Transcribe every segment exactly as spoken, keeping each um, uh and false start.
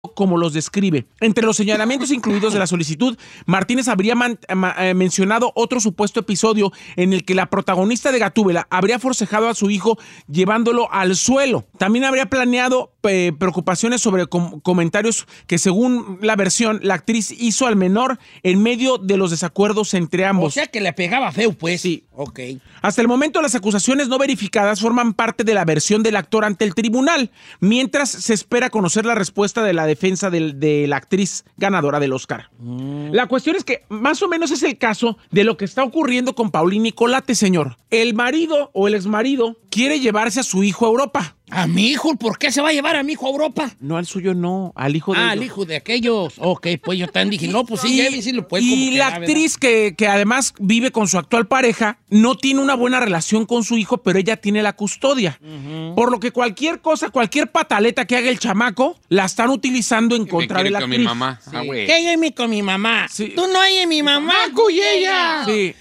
como los describe. Entre los señalamientos incluidos de la solicitud, Martínez habría man, ma, eh, mencionado otro supuesto episodio en el que la protagonista de Gatúbela habría forcejado a su hijo llevándolo al suelo. También habría planeado eh, preocupaciones sobre com comentarios que, según la versión, la actriz hizo al menor en medio de los desacuerdos entre ambos. O sea que le pegaba feo, pues. Sí. Ok. Hasta el momento, las acusaciones no verificadas forman parte de la versión del actor ante el tribunal, mientras se espera conocer la respuesta de la defensa de, de la actriz ganadora del Oscar. Mm. La cuestión es que más o menos es el caso de lo que está ocurriendo con Paulín Nicolate, señor. El marido o el exmarido quiere llevarse a su hijo a Europa. ¿A mi hijo? ¿Por qué se va a llevar a mi hijo a Europa? No, al suyo no, al hijo de Ah, ellos. al hijo de aquellos. Ok, pues yo también dije, no, pues sí, y, sí lo puede. Y la actriz que, que además vive con su actual pareja no tiene una buena relación con su hijo, pero ella tiene la custodia. Uh-huh. Por lo que cualquier cosa, cualquier pataleta que haga el chamaco, la están utilizando en contra de la actriz. Mi mamá. Sí. Ah, ¿Qué hay con mi mamá? Sí. Tú no eres mi mamá, Cuyella. Sí.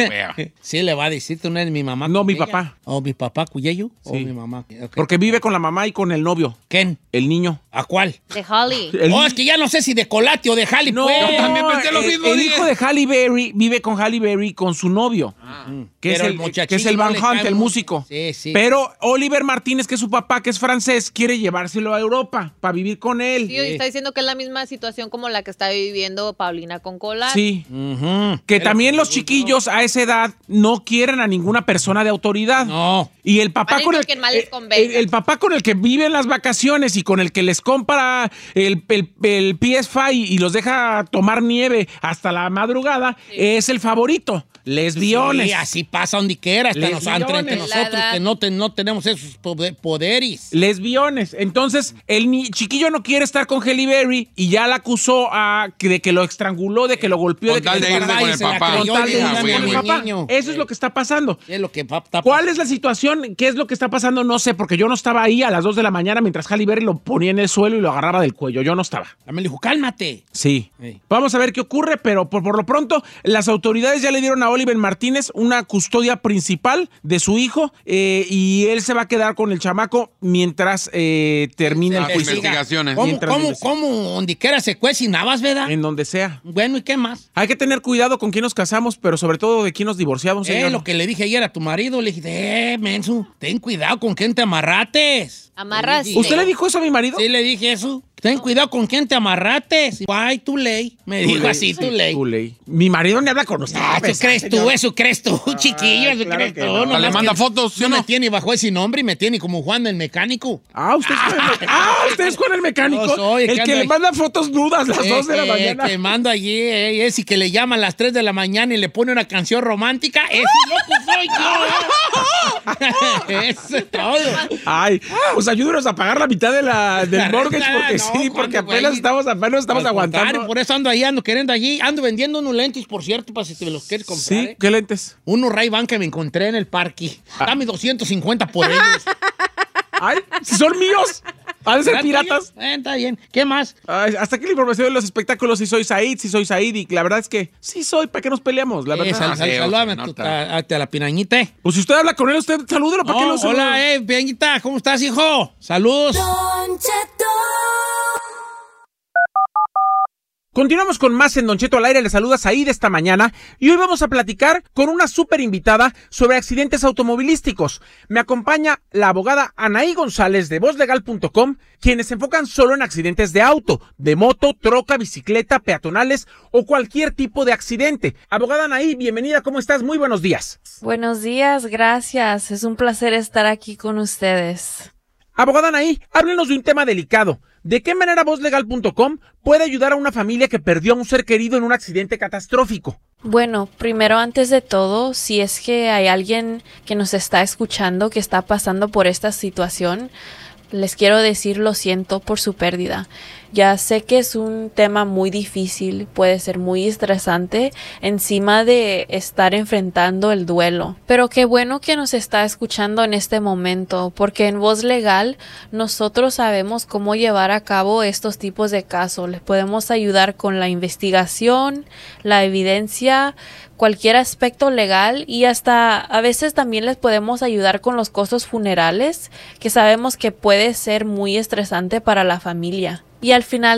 Sí, le va a decir, tú no eres mi mamá. No, Cuyella. mi papá. ¿O mi papá Cuyello? Sí. ¿O mi mamá? Okay. Porque vive con la mamá y con el novio. ¿Quién? El niño. ¿A cuál? De Holly. El oh, es que ya no sé si de Colate o de Halle. No, pues. yo también pensé lo el, mismo. El hijo de Halle Berry vive con Halle Berry con su novio. Ah. Que, es el, el que es el Van no Hunt, el músico. Sí, sí. Pero Oliver Martínez, que es su papá, que es francés, quiere llevárselo a Europa para vivir con él. Sí, está diciendo que es la misma situación como la que está viviendo Paulina con Colate. Sí. Uh-huh. Que también los chiquillos a esa edad no quieren a ninguna persona de autoridad. No. Y el papá con el, el, el, el papá con el que vive en las vacaciones y con el que les compra el, el, el P S cinco y, y los deja tomar nieve hasta la madrugada, sí. Es el favorito. Lesbiones. Sí, así pasa donde quiera, hasta nos, entre, entre nosotros que no, te, no tenemos esos poderes. Lesbiones. Entonces, el ni, chiquillo no quiere estar con Halle Berry y ya la acusó a, de que lo estranguló, de que lo golpeó. Con de tal que de irse con el papá. Con tal de irse Ah, con el güey, papá. Niño. Eso es lo que está pasando. Es lo que está ¿Cuál es la situación? ¿Qué es lo que está pasando? No sé, porque yo no estaba ahí a las dos de la mañana mientras Halle Berry lo ponía en el suelo y lo agarraba del cuello. Yo no estaba. Me dijo, cálmate. Sí. sí. Vamos a ver qué ocurre, pero por, por lo pronto, las autoridades ya le dieron a Oliver Martínez una custodia principal de su hijo eh, y él se va a quedar con el chamaco mientras eh, termine las el juicio. investigaciones. ¿Cómo, Mientras cómo, investiga. cómo, donde quiera se cuecinabas, verdad? En donde sea. Bueno, ¿y qué más? Hay que tener cuidado con quién nos casamos, pero sobre todo de quién nos divorciamos. Eh, señor. lo que le dije ayer a tu marido, le dije, eh, menso, ten cuidado con quién te amarrates. Amarras. ¿Usted le dijo eso a mi marido? Sí, le dije eso. Ten cuidado con quién te amarrates. Ay, tu ley. Me dijo así, tu ley. Tu ley. Mi marido ni habla con usted. Ah, eso crees tú, señor. Eso crees tú, chiquillo, eso claro crees que tú. no. No, le manda fotos, ¿sí no o no? me tiene bajo ese nombre y me tiene como Juan el mecánico. Ah, usted es con el, ah, usted es con el mecánico. Yo soy, el que que le anda- manda fotos nudas las Eh, dos de la que- mañana. Que mando allí, eh, ese que le llama a las tres de la mañana y le pone una canción romántica. Ese loco soy yo. Eso es todo. Ay, pues ayúdenos a pagar la mitad de la, del mortgage porque No, sí, porque ¿cuándo, apenas güey? estamos, apenas estamos Al aguantando. contrario, por eso ando ahí, ando queriendo allí. Ando vendiendo unos lentes, por cierto, para si te los quieres comprar. Sí, ¿eh? ¿qué lentes? Unos Ray-Ban que me encontré en el parque. Dame doscientos cincuenta por ellos. Ay, si son míos. ¿Ha de ser piratas? Eh, está bien. ¿Qué más? Ay, hasta aquí la información de los espectáculos. Si soy Said, si soy Said. Y la verdad es que sí soy. ¿Para qué nos peleamos? La Eh, verdad. sal, sal, sí, salúdame se a, tu- nota. a- a- a la pirañita. Pues si usted habla con él, usted salúdelo. ¿Para qué No, no saluda? hola, eh, pirañita. ¿Cómo estás, hijo? Saludos. Continuamos con más en Don Cheto al aire. Le saluda Said esta mañana y hoy vamos a platicar con una súper invitada sobre accidentes automovilísticos. Me acompaña la abogada Anaí González de voz legal punto com, quienes se enfocan solo en accidentes de auto, de moto, troca, bicicleta, peatonales o cualquier tipo de accidente. Abogada Anaí, bienvenida, ¿cómo estás? Muy buenos días. Buenos días, gracias. Es un placer estar aquí con ustedes. Abogada Anaí, háblenos de un tema delicado. ¿De qué manera voz legal punto com puede ayudar a una familia que perdió a un ser querido en un accidente catastrófico? Bueno, primero, antes de todo, si es que hay alguien que nos está escuchando que está pasando por esta situación, les quiero decir lo siento por su pérdida. Ya sé que es un tema muy difícil, puede ser muy estresante encima de estar enfrentando el duelo. Pero qué bueno que nos está escuchando en este momento, porque en Voz Legal nosotros sabemos cómo llevar a cabo estos tipos de casos. Les podemos ayudar con la investigación, la evidencia, cualquier aspecto legal y hasta a veces también les podemos ayudar con los costos funerales, que sabemos que puede ser muy estresante para la familia. y al final